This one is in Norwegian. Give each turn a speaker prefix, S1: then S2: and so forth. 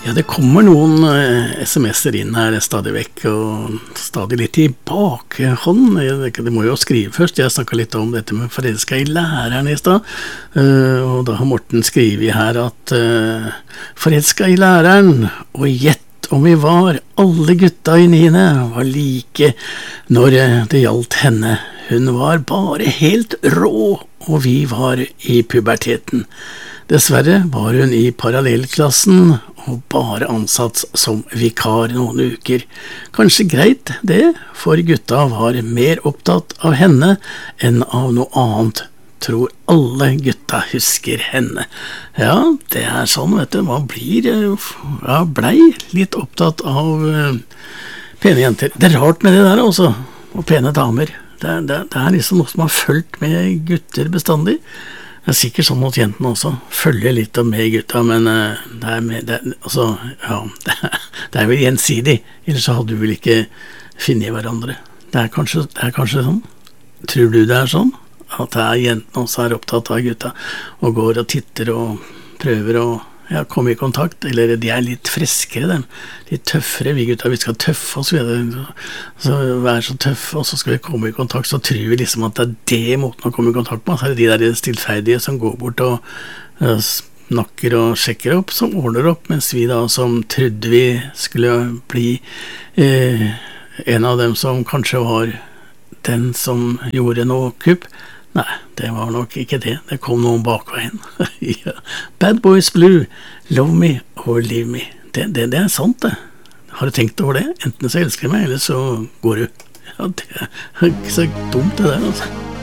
S1: Ja, det kommer noen SMS-er inn her stadig vekk, og stadig litt i bakhånd. Det må jo skrive først. Jeg snakket litt om dette med forelsket i læreren i sted, og da har Morten skrivet her at forelsket i læreren, og gjett om vi var, alle gutta i 9. var like når det gjaldt henne. Hun var bare helt rå, og vi var i puberteten. Dessverre var hun i parallellklassen og bare ansatt som vikar noen uker. Kanskje greit det, for gutta var mer opptatt av henne enn av noe annet. Tror alle gutta husker henne. Ja, det er sånn, vet du. Man blei litt opptatt av pene jenter. Det er rart med det der også, og pene damer. Det er liksom noe som har fulgt med gutter bestandig. Det er sikkert sånn hos jentene også, følger litt med gutta, men det er vel gjensidig, ellers så hadde du vel ikke funnet hverandre. Det er kanskje sånn. Tror du det er sånn? At det er jentene også er opptatt av gutta, og går og titter og prøver å komme i kontakt, eller de er litt friskere, dem. Litt tøffere, vi gutta, vi skal tøffe oss, så være så tøffe, og så skal vi komme i kontakt, så tror vi liksom at det er det måten å komme i kontakt med, så er det de der stillferdige som går bort og snakker og sjekker opp, som ordner opp, mens vi da som trodde vi skulle bli en av dem som kanskje var den som gjorde noe kupp. Nei, det var nok ikke det. Det kom noen bakveien. Ja. Bad Boys Blue, Love Me or Leave Me. Det er sant, det. Har du tenkt over det? Enten så elsker du meg, eller så går du. Ja, det er ikke så dumt det der, altså.